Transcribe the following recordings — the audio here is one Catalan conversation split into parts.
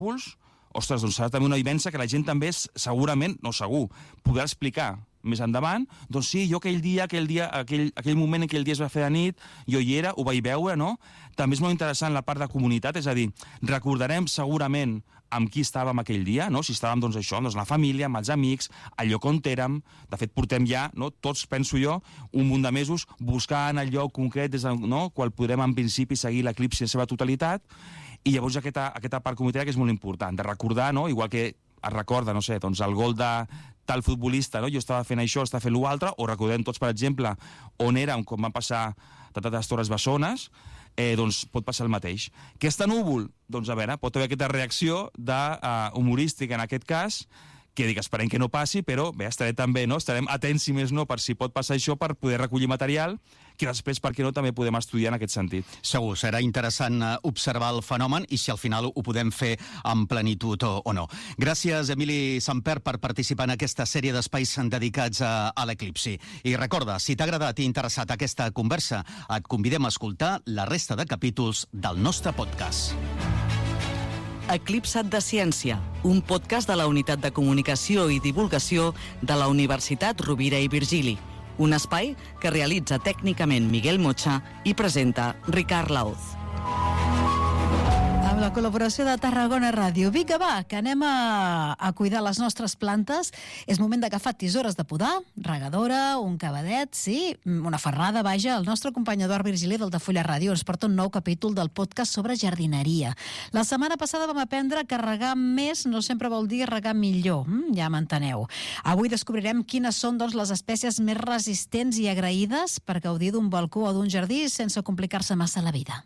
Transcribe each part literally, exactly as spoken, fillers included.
ostres, doncs serà també una vivència que la gent també és, segurament, no segur, podrà explicar més endavant, doncs sí, jo aquell dia, aquell dia, aquell, aquell moment en què el dia es va fer de nit, jo hi era, ho vaig veure, no? També és molt interessant la part de comunitat, és a dir, recordarem segurament amb qui estàvem aquell dia, no? Si estàvem, doncs, això, doncs, la família, amb els amics, al lloc on érem. De fet, portem ja, no? Tots, penso jo, un munt de mesos buscant el lloc concret des de, no? Qual podrem, en principi, seguir l'eclipsi en la seva totalitat, i llavors aquesta, aquesta part comunitària que és molt important, de recordar, no? Igual que es recorda, no sé, doncs el gol de tal futbolista, no? Jo estava fent això, estava fent l'altre, o recordem tots, per exemple, on érem quan van passar totes les Torres Bessones, eh, doncs pot passar el mateix. Aquesta núvol, doncs a veure, pot haver aquesta reacció de, uh, humorística en aquest cas, que dic, esperem que no passi, però bé, estarem també, no? Estarem atents, si més no, per si pot passar això, per poder recollir material, que després, per què no, també podem estudiar en aquest sentit. Segur, serà interessant observar el fenomen i si al final ho podem fer en plenitud o, o no. Gràcies, Emili Samper, per participar en aquesta sèrie d'espais dedicats a, a l'eclipsi. I recorda, si t'ha agradat i interessat aquesta conversa, et convidem a escoltar la resta de capítols del nostre podcast. Eclipsat de Ciència, un podcast de la Unitat de Comunicació i Divulgació de la Universitat Rovira i Virgili. Un espai que realitza tècnicament Miguel Mocha i presenta Ricard Laoz. Amb la col·laboració de Tarragona Ràdio. Vinga, va, que anem a, a cuidar les nostres plantes. És moment d'agafar tisores de podar, regadora, un cavadet, sí, una ferrada, vaja. El nostre company Eduard Virgili del Fulla Ràdio ens porta un nou capítol del podcast sobre jardineria. La setmana passada vam aprendre que regar més no sempre vol dir regar millor. Mm, ja m'enteneu. Avui descobrirem quines són, doncs, les espècies més resistents i agraïdes per gaudir d'un balcó o d'un jardí sense complicar-se massa la vida.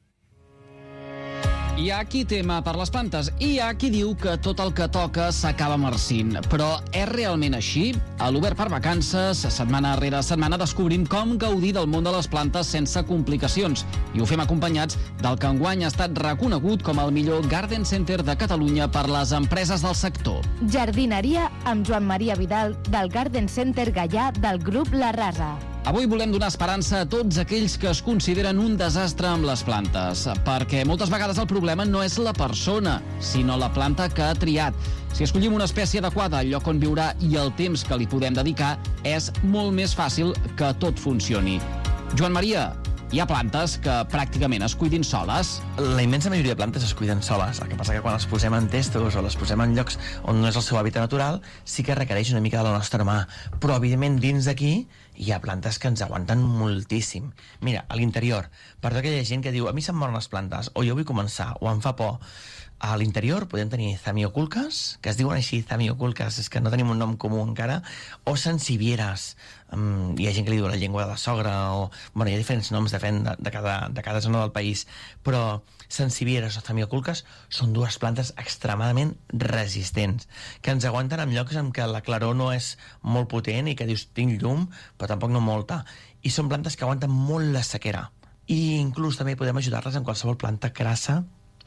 Hi ha qui tema per les plantes i hi ha qui diu que tot el que toca s'acaba marcint. Però és realment així? A l'Obert per Vacances, setmana rere setmana, descobrim com gaudir del món de les plantes sense complicacions. I ho fem acompanyats del que enguany ha estat reconegut com el millor Garden Center de Catalunya per les empreses del sector. Jardineria amb Joan Maria Vidal del Garden Center Gaià del grup La Rasa. Avui volem donar esperança a tots aquells que es consideren un desastre amb les plantes, perquè moltes vegades el problema no és la persona, sinó la planta que ha triat. Si escollim una espècie adequada al lloc on viurà i el temps que li podem dedicar, és molt més fàcil que tot funcioni. Joan Maria, hi ha plantes que pràcticament es cuidin soles? La immensa majoria de plantes es cuiden soles. El que passa que quan les posem en testos o les posem en llocs on no és el seu hàbitat natural, sí que requereix una mica de la nostra mà. Però, evidentment, dins d'aquí hi ha plantes que ens aguanten moltíssim. Mira, a l'interior, per tota aquella gent que diu a mi se'm moren les plantes, o jo vull començar, o em fa por, a l'interior podem tenir zamioculcas, que es diuen així, zamioculcas, és que no tenim un nom comú encara, o sansevieres. Um, hi ha gent que li diu la llengua de la sogra, o... Bueno, hi ha diferents noms, depèn de, de, cada, de cada zona del país, però sansevieres o zamioculcas són dues plantes extremadament resistents, que ens aguanten en llocs en què la claror no és molt potent i que dius, tinc llum, però tampoc no molta. I són plantes que aguanten molt la sequera. I inclús també podem ajudar-les en qualsevol planta crassa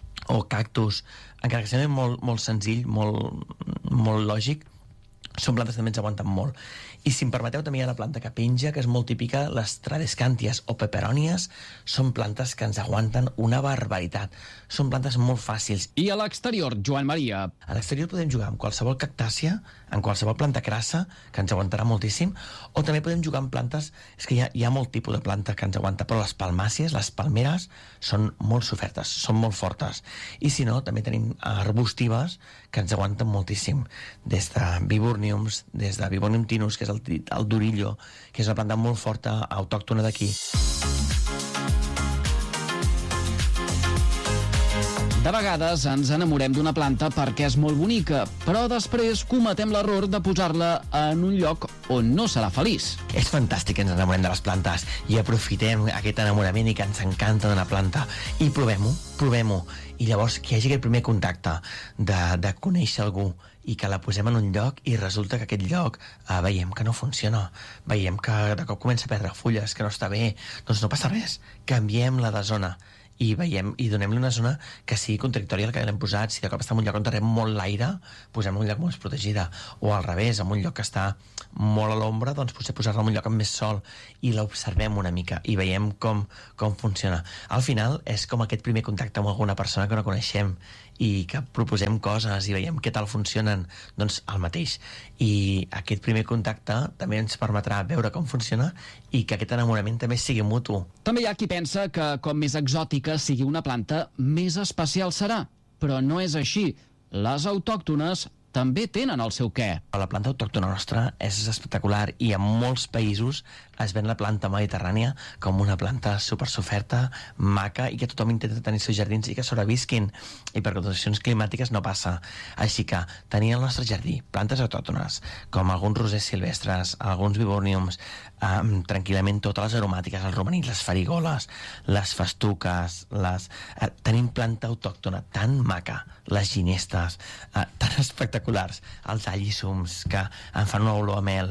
o cactus, encara que sembli molt, molt senzill, molt, molt lògic, són plantes que també ens aguanten molt. I si em permeteu, també hi ha una planta que penja, que és molt típica, les tradescànties o peperònies, són plantes que ens aguanten una barbaritat. Són plantes molt fàcils. I a l'exterior, Joan Maria? A l'exterior podem jugar amb qualsevol cactàcia, en qualsevol planta crassa, que ens aguantarà moltíssim, o també podem jugar amb plantes, és que hi ha, hi ha molt tipus de planta que ens aguanta, però les palmàcies, les palmeres, són molt sofertes, són molt fortes. I si no, també tenim arbustives que ens aguanten moltíssim, des de viburnums, des de viburnum tinus, que és el, el durillo, que és una planta molt forta, autòctona d'aquí. De vegades ens enamorem d'una planta perquè és molt bonica, però després cometem l'error de posar-la en un lloc on no serà feliç. És fantàstic que ens enamorem de les plantes i aprofitem aquest enamorament i que ens encanta d'una planta i provem-ho, provem-ho. I llavors que hi hagi aquest primer contacte de, de conèixer algú i que la posem en un lloc i resulta que aquest lloc eh, veiem que no funciona, veiem que de cop comença a perdre fulles, que no està bé, doncs no passa res, canviem la de zona i veiem i donem-li una zona que sigui contradictòria al que l'hem posat. Si de cop està en un lloc on rep molt l'aire, posem-la en un lloc molt protegida, o al revés, en un lloc que està molt a l'ombra, doncs potser posar-la en un lloc amb més sol i l'observem una mica i veiem com, com funciona. Al final és com aquest primer contacte amb alguna persona que no coneixem i que proposem coses i veiem què tal funcionen, doncs el mateix. I aquest primer contacte també ens permetrà veure com funciona i que aquest enamorament també sigui mutu. També hi ha qui pensa que com més exòtica sigui una planta, més especial serà. Però no és així. Les autòctones també tenen el seu què. La planta autòctona nostra és espectacular i en molts països es ven la planta mediterrània com una planta supersoferta, maca i que tothom intenta tenir els seus jardins i que sobrevisquin. I per condicions climàtiques no passa. Així que tenir al nostre jardí plantes autòctones com alguns rosers silvestres, alguns viburnums, um, tranquil·lament totes les aromàtiques, els romanís, les farigoles, les festuques, les... Uh, tenim planta autòctona tan maca, les ginestes, uh, tan espectaculars, els allicums que en fan una olor a mel.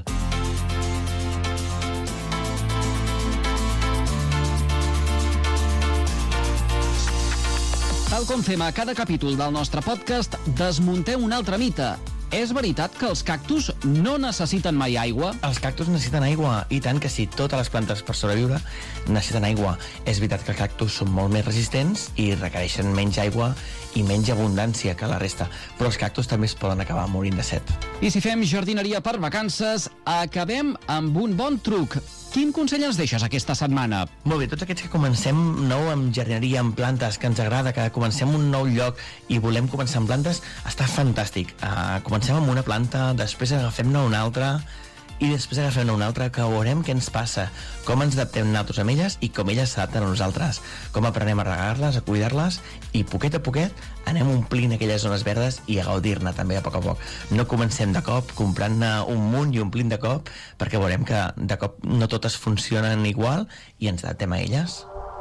Tal com fem a cada capítol del nostre podcast, desmuntem un altre mite. És veritat que els cactus no necessiten mai aigua? Els cactus necessiten aigua, i tant que sí. Totes les plantes per sobreviure necessiten aigua. És veritat que els cactus són molt més resistents i requereixen menys aigua i menys abundància que la resta, però els cactus també es poden acabar morint de set. I si fem jardineria per vacances, acabem amb un bon truc. Quin consell ens deixes aquesta setmana? Molt bé, tots aquests que comencem nou amb jardineria, amb plantes, que ens agrada, que comencem un nou lloc i volem començar amb plantes, està fantàstic. Uh, comencem amb una planta, després agafem-ne una altra, i després agafem una altra, que veurem què ens passa, com ens adaptem nosaltres amb elles i com elles s'adapten a nosaltres, com aprenem a regar-les, a cuidar-les, i poquet a poquet anem omplint aquelles zones verdes i a gaudir-ne també a poc a poc. No comencem de cop comprant-ne un munt i omplint de cop, perquè veurem que de cop no totes funcionen igual i ens adaptem a elles.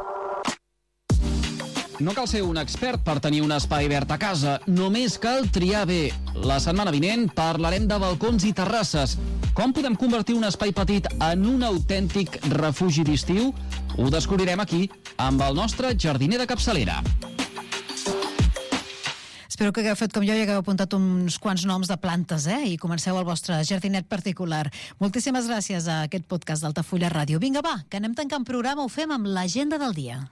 No cal ser un expert per tenir un espai verd a casa, només cal triar bé. La setmana vinent parlarem de balcons i terrasses. Com podem convertir un espai petit en un autèntic refugi d'estiu? Ho descobrirem aquí, amb el nostre jardiner de capçalera. Espero que hagueu fet com jo i hagueu apuntat uns quants noms de plantes, eh? I comenceu el vostre jardinet particular. Moltíssimes gràcies a aquest podcast d'Altafulla Ràdio. Vinga, va, que anem tancant programa, ho fem amb l'agenda del dia.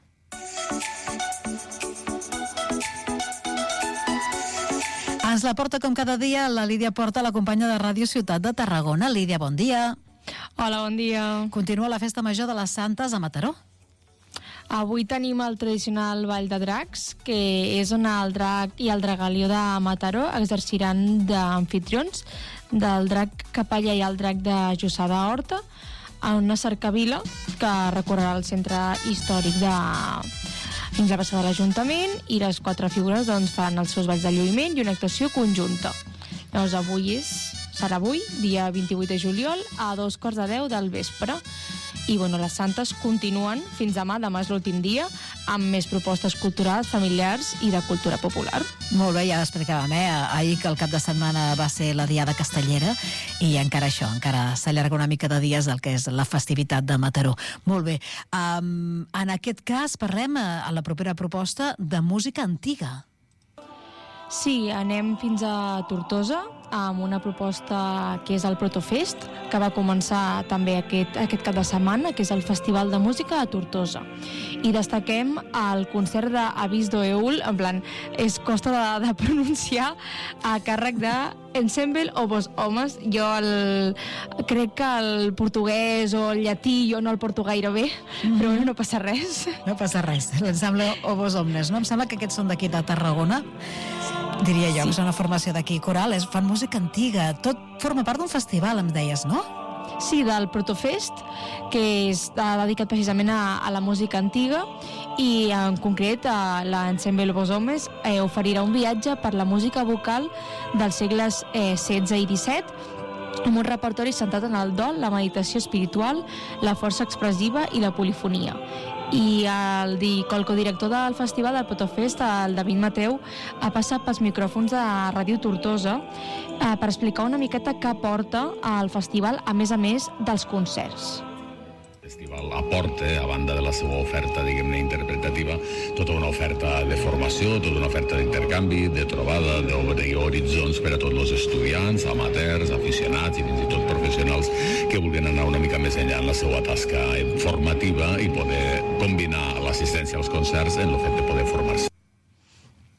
Ens la porta com cada dia la Lídia Porta, la companya de Ràdio Ciutat de Tarragona. Lídia, bon dia. Hola, bon dia. Continua la Festa Major de les Santes a Mataró. Avui tenim el tradicional Ball de Dracs, que és on el drac i el dragalió de Mataró exerciran d'amfitrions del drac Capellà i el drac de Jussà d'Horta, a una cercavila que recorrerà el centre històric de... fins a passar de l'Ajuntament, i les quatre figures doncs, fan els seus balls de lluïment i una actuació conjunta. Llavors avui és, serà avui, dia vint-i-vuit de juliol, a dos quarts de deu del vespre. I bueno, les Santes continuen fins demà, demà és l'últim dia, amb més propostes culturals, familiars i de cultura popular. Molt bé, ja explicàvem, eh? Ahir que el cap de setmana va ser la Diada Castellera i encara això, encara s'allarga una mica de dies el que és la festivitat de Mataró. Molt bé. Um, en aquest cas parlem a la propera proposta de música antiga. Sí, anem fins a Tortosa amb una proposta que és el Protofest, que va començar també aquest, aquest cap de setmana, que és el Festival de Música a Tortosa. I destaquem el concert d'Avís d'Oeul, en plan, és costa de, de pronunciar, a càrrec de Ensemble Obos Homes. Jo el, crec que el portuguès o el llatí jo no el porto gaire bé, mm-hmm. però bueno, no passa res. No passa res, l'Ensemble Obos Omnes, no? Em sembla que aquests són d'aquí de Tarragona. Diria jo, sí. Que és una formació d'aquí, coral, és, fan música antiga, tot forma part d'un festival, em deies, no? Sí, del Protofest, que és dedicat precisament a, a la música antiga, i en concret a l'Ensemble Obos Homes eh, oferirà un viatge per la música vocal dels segles eh, setze i disset, amb un repertori centrat en el dol, la meditació espiritual, la força expressiva i la polifonia. I el, el codirector del festival del Protofest, el David Mateu, ha passat pels micròfons de Ràdio Tortosa eh, per explicar una miqueta què porta al festival, a més a més dels concerts. El festival aporta, a banda de la seva oferta, diguem-ne, interpretativa, tota una oferta de formació, tota una oferta d'intercanvi, de trobada, d'obrir horitzons per a tots els estudiants, amateurs, aficionats i fins i tot professionals que vulguin anar una mica més enllà en la seva tasca formativa i poder combinar l'assistència als concerts en el fet de poder formar-se.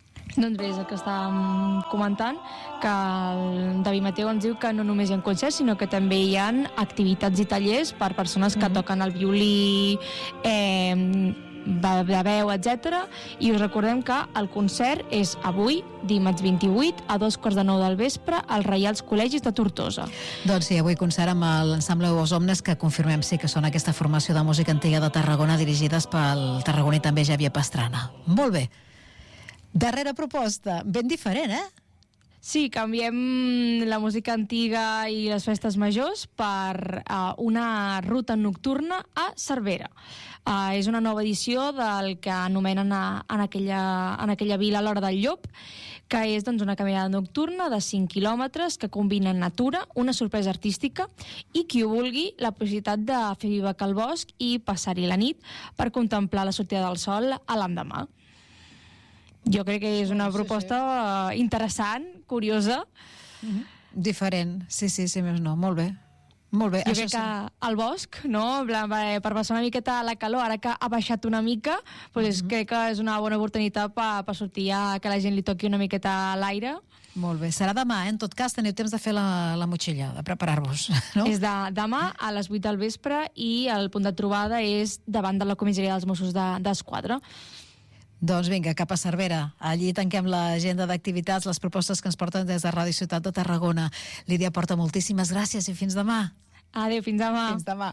Doncs bé, és el que estàvem comentant, que el David Mateu ens diu que no només hi ha concerts, sinó que també hi ha activitats i tallers per persones que mm-hmm. toquen el violí, eh, de veu, etcètera. I us recordem que el concert és avui, dimarts vint-i-vuit, a dos quarts de nou del vespre, als Reials Col·legis de Tortosa. Doncs sí, avui concert amb l'ensemble Os Omnes, que confirmem sí que són aquesta formació de música antiga de Tarragona, dirigides pel tarragoní també Xavier Pastrana. Molt bé. Darrera proposta, ben diferent, eh? Sí, canviem la música antiga i les festes majors per uh, una ruta nocturna a Cervera. Uh, és una nova edició del que anomenen a, en, aquella, en aquella vila a l'Hora del Llop, que és doncs, una caminada nocturna de cinc quilòmetres que combina natura, una sorpresa artística i qui ho vulgui, la possibilitat de fer vivac al bosc i passar-hi la nit per contemplar la sortida del sol a l'endemà. Jo crec que és una proposta sí, sí. interessant, curiosa. Mm-hmm. Diferent, sí, sí, sí, més no. Molt bé. Molt bé. Jo crec que al bosc, no? Per passar una miqueta la calor, ara que ha baixat una mica, doncs mm-hmm. crec que és una bona oportunitat per, per sortir a que la gent li toqui una miqueta a l'aire. Molt bé. Serà demà, eh? En tot cas, teniu temps de fer la, la motxilla, de preparar-vos, no? És de, demà a les vuit del vespre i el punt de trobada és davant de la comissaria dels Mossos d'Esquadra. De, Doncs vinga, cap a Cervera. Allí tanquem l'agenda d'activitats, les propostes que ens porten des de Ràdio Ciutat de Tarragona. Lídia Porta, moltíssimes gràcies i fins demà. Adéu, fins demà. Fins demà.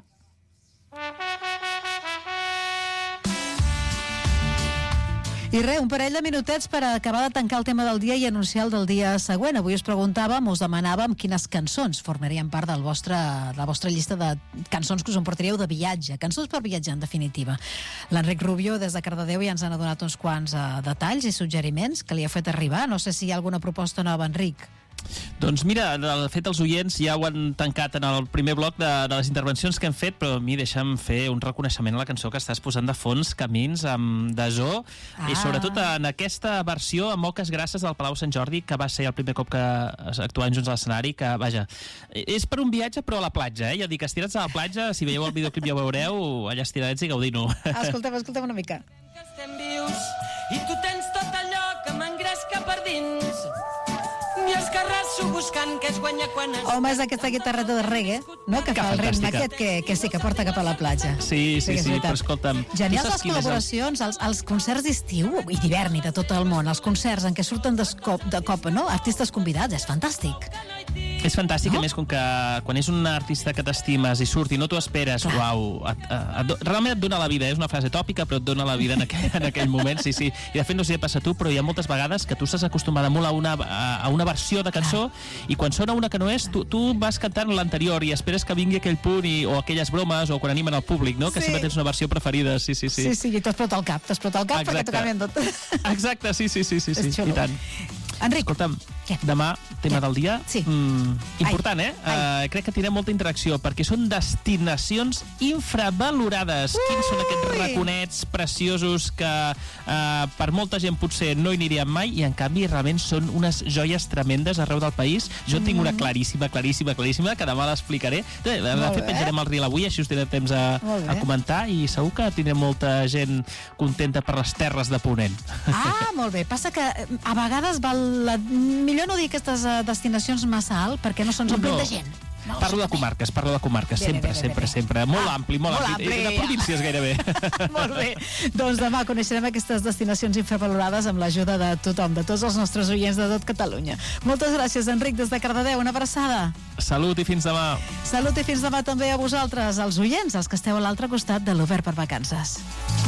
I res, un parell de minutets per acabar de tancar el tema del dia i anunciar el del dia següent. Avui us preguntàvem, us demanàvem quines cançons formarien part del vostre, de la vostra llista de cançons que us emportaríeu de viatge. Cançons per viatjar, en definitiva. L'Enric Rubio, des de Cardedeu, ja ens han donat uns quants uh, detalls i suggeriments que li ha fet arribar. No sé si hi ha alguna proposta nova, Enric. Doncs mira, de fet els oients ja ho han tancat en el primer bloc de, de les intervencions que hem fet, però a mi deixa'm fer un reconeixement a la cançó que estàs posant de fons, Camins, amb Dajó, ah. i sobretot en aquesta versió amb Moques Grasses del Palau Sant Jordi, que va ser el primer cop que actuàvem junts a l'escenari, que, vaja, és per un viatge però a la platja, eh? Ja dic, estirats a la platja, si veieu el videoclip ja ho veureu, allà estiradets i gaudint-ho. Escoltem, escoltem una mica. Estem vius i tu tens tot allò que m'engresca per dins. I escarrasso buscant que es guanya quan es... Home, és aquesta guitarreta de reggae, no?, que, que fa el ritme aquest, que, que sí, que porta cap a la platja. Sí, sí, sí, sí, però escolta'm... Genials les col·laboracions, els, els concerts d'estiu i d'hivern i de tot el món, els concerts en què surten de cop, de cop, no?, artistes convidats, és fantàstic. És fantàstic, no? A més, com que quan és un artista que t'estimes i surt i no t'ho esperes, clar. Uau, et, et, et, realment et dona la vida, és una frase tòpica, però et dona la vida en aquell, en aquell moment, sí, sí. I de fet, no sé si et passa a tu, però hi ha moltes vegades que tu estàs acostumada molt a una, a una versió de cançó, clar. I quan sona una que no és, tu, tu vas cantant l'anterior i esperes que vingui aquell punt i, o aquelles bromes, o quan animen el públic, no? Que sí. Sempre tens una versió preferida, sí, sí, sí. Sí, sí, i t'explota el cap, t'explota el cap. Exacte. Perquè t'ho canvien tot. Exacte, sí, sí, sí, sí, sí. I tant. Enric. Escolta'm, què? Demà, tema què? Del dia, sí. mm, important, Ai. eh? Uh, crec que tindrem molta interacció, perquè són destinacions infravalorades. Ui. Quins són aquests raconets preciosos que uh, per molta gent potser no hi aniríem mai, i en canvi realment són unes joies tremendes arreu del país. Jo en mm. tinc una claríssima, claríssima, claríssima, que demà l'explicaré. De, de fet, penjarem el reel avui, així us tindrem temps a, a comentar, i segur que tindrem molta gent contenta per les terres de Ponent. Ah, molt bé. Passa que a vegades val la... millor no dir aquestes destinacions massa alt, perquè no se'ns omplin no. de gent. No, parlo de comarques, parlo de comarques, bé, sempre, bé, bé, sempre, bé. sempre. Molt ah, ampli, molt, molt ampli. ampli. De províncies, gairebé. Molt bé. Doncs demà coneixerem aquestes destinacions infravalorades amb l'ajuda de tothom, de tots els nostres oients de tot Catalunya. Moltes gràcies, Enric, des de Cardedeu. Una abraçada. Salut i fins demà. Salut i fins demà també a vosaltres, els oients, els que esteu a l'altre costat de l'Obert per Vacances.